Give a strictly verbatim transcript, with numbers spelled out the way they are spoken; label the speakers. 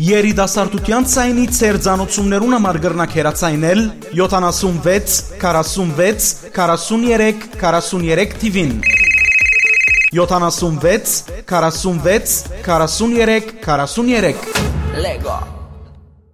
Speaker 1: Երիտասարդության ցայնի ցերձանոցումներուն համար գրնակ հերացայնել յոթանասունվեց քառասունվեց քառասուներեք քառասուներեք թիվին յոթանասունվեց քառասունվեց քառասուներեք քառասուներեք Lego